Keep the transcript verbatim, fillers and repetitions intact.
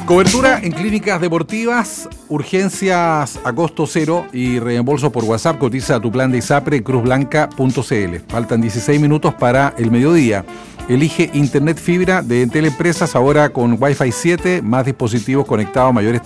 Cobertura en clínicas deportivas, urgencias a costo cero y reembolso por WhatsApp. Cotiza tu plan de ISAPRE cruz blanca punto c l. Faltan dieciséis minutos para el mediodía. Elige Internet Fibra de Teleempresas ahora con Wi-Fi siete, más dispositivos conectados, mayores